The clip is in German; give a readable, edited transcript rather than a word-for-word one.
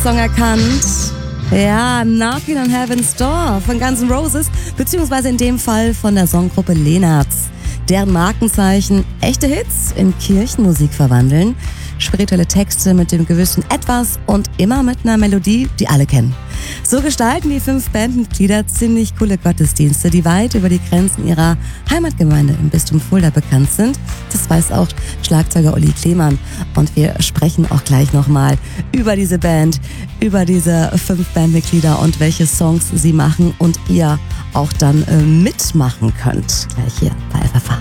Song erkannt. Ja, Knocking on Heaven's Door von Guns N' Roses, beziehungsweise in dem Fall von der Songgruppe Lennarts. Deren Markenzeichen echte Hits in Kirchenmusik verwandeln, spirituelle Texte mit dem gewissen Etwas und immer mit einer Melodie, die alle kennen. So gestalten die 5 Bandmitglieder ziemlich coole Gottesdienste, die weit über die Grenzen ihrer Heimatgemeinde im Bistum Fulda bekannt sind. Das weiß auch Schlagzeuger Olli Klemann. Und wir sprechen auch gleich nochmal über diese Band, über diese 5 Bandmitglieder und welche Songs sie machen und ihr auch dann mitmachen könnt. Gleich hier bei FFH.